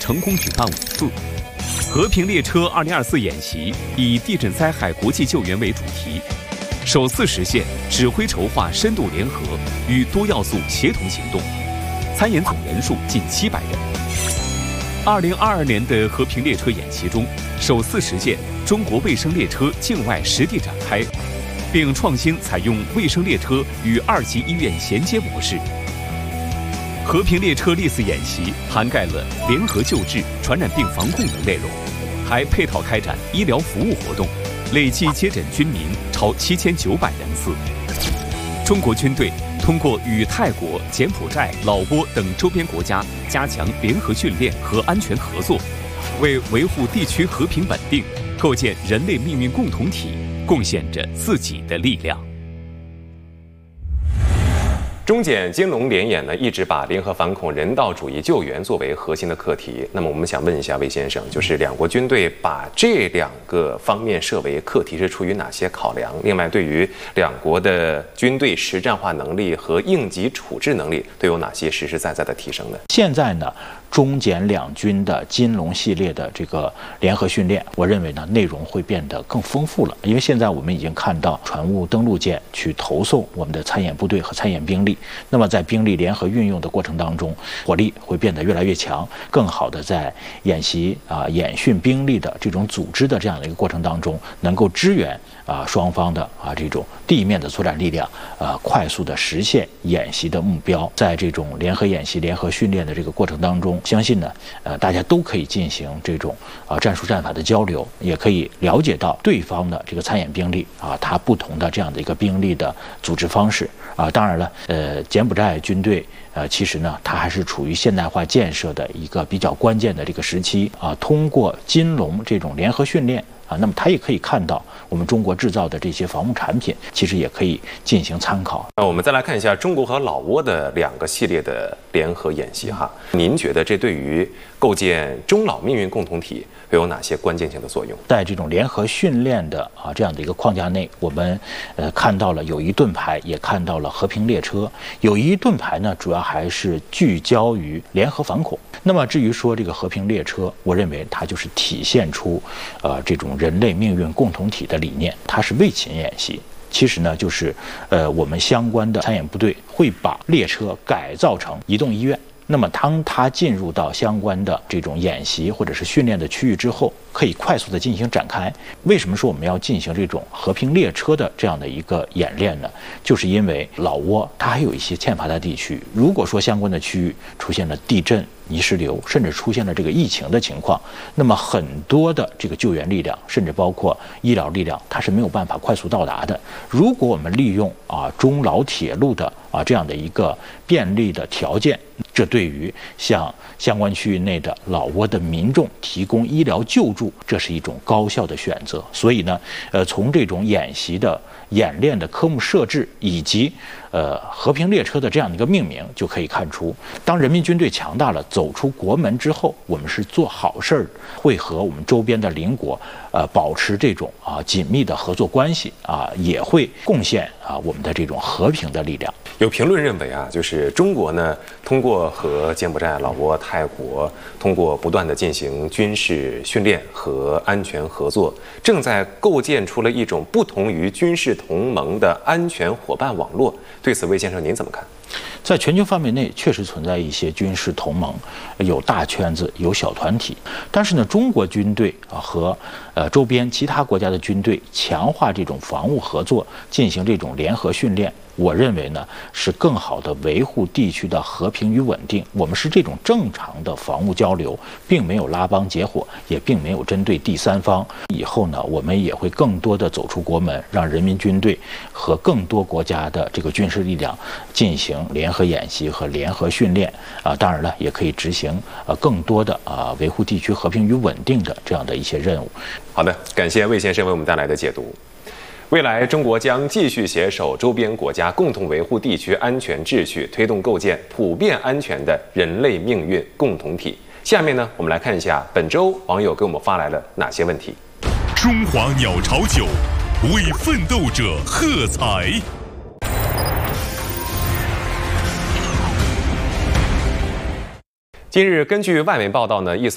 成功举办5次。和平列车2024演习以地震灾害国际救援为主题，首次实现指挥筹划深度联合与多要素协同行动，参演总人数近700人。2022年的和平列车演习中，首次实现中国卫生列车境外实地展开，并创新采用卫生列车与2级医院衔接模式。和平列车历次演习涵盖了联合救治、传染病防控等内容，还配套开展医疗服务活动，累计接诊军民超7900人次。中国军队通过与泰国、柬埔寨、老挝等周边国家加强联合训练和安全合作，为维护地区和平稳定、构建人类命运共同体贡献着自己的力量。 中柬金龙联演呢，一直把联合反恐、人道主义救援作为核心的课题。那么我们想问一下魏先生，就是两国军队把这2个方面设为课题是出于哪些考量？另外，对于两国的军队实战化能力和应急处置能力都有哪些实实在在的提升呢？ 现在呢，中柬两军的金龙系列的这个联合训练，我认为呢，内容会变得更丰富了。因为现在我们已经看到船坞登陆舰去投送我们的参演部队和参演兵力，那么在兵力联合运用的过程当中，火力会变得越来越强，更好的在演习演训兵力的这种组织的这样的一个过程当中，能够支援双方的这种地面的作战力量，快速的实现演习的目标。在这种联合演习、联合训练的这个过程当中，相信呢，大家都可以进行这种战术战法的交流，也可以了解到对方的这个参演兵力它不同的这样的一个兵力的组织方式当然了，柬埔寨军队其实呢，它还是处于现代化建设的一个比较关键的这个时期通过金龙这种联合训练那么它也可以看到我们中国制造的这些防务产品，其实也可以进行参考。 那我们再来看一下中国和老挝的2个系列的联合演习哈，您觉得这对于构建中老命运共同体会有哪些关键性的作用？ 在这种联合训练的这样的一个框架内，我们看到了友谊盾牌，也看到了和平列车。友谊盾牌呢，主要还是聚焦于联合反恐。那么至于说这个和平列车，我认为它就是体现出这种人类命运共同体的理念，它是卫勤演习。其实呢，就是我们相关的参演部队会把列车改造成移动医院。那么当它进入到相关的这种演习或者是训练的区域之后，可以快速的进行展开。为什么说我们要进行这种和平列车的这样的一个演练呢？就是因为老挝它还有一些欠发达地区，如果说相关的区域出现了地震、泥石流，甚至出现了这个疫情的情况，那么很多的这个救援力量，甚至包括医疗力量，它是没有办法快速到达的。如果我们利用中老铁路的这样的一个便利的条件，这对于像相关区域内的老挝的民众提供医疗救助，这是一种高效的选择。所以呢，从这种演习的演练的科目设置以及和平列车的这样的一个命名，就可以看出，当人民军队强大了，走出国门之后，我们是做好事儿，会和我们周边的邻国保持这种紧密的合作关系也会贡献我们的这种和平的力量。 有评论认为就是中国呢，通过和柬埔寨、老挝、泰国通过不断的进行军事训练和安全合作，正在构建出了一种不同于军事同盟的安全伙伴网络。对此，魏先生您怎么看？ 在全球范围内确实存在一些军事同盟，有大圈子，有小团体。但是呢，中国军队和周边其他国家的军队强化这种防务合作，进行这种联合训练，我认为呢，是更好的维护地区的和平与稳定。我们是这种正常的防务交流，并没有拉帮结伙，也并没有针对第三方。以后呢，我们也会更多的走出国门，让人民军队和更多国家的这个军事力量进行联合演习和联合训练当然了，也可以执行更多的维护地区和平与稳定的这样的一些任务。 好的，感谢魏先生为我们带来的解读。未来，中国将继续携手周边国家，共同维护地区安全秩序，推动构建普遍安全的人类命运共同体。下面呢，我们来看一下本周网友给我们发来了哪些问题。 中华鸟巢酒为奋斗者喝彩。 近日，根据外媒报道呢，一